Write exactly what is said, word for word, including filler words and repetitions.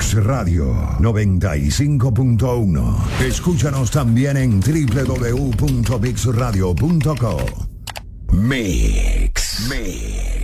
Mix Radio noventa y cinco punto uno. Escúchanos también en doble u doble u doble u punto mix radio punto com. Mix. Mix.